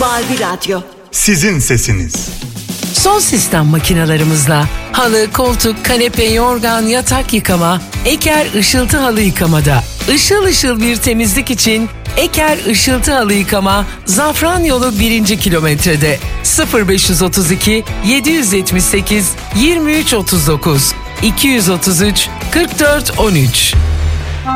Mavi Radyo. Sizin sesiniz. Son sistem makinalarımızla halı, koltuk, kanepe, yorgan, yatak yıkama, Eker Işıltı Halı Yıkamada. Işıl ışıl bir temizlik için Eker Işıltı Halı Yıkama, Zafran Yolu 1. kilometrede. 0532 778 2339 233 44 13.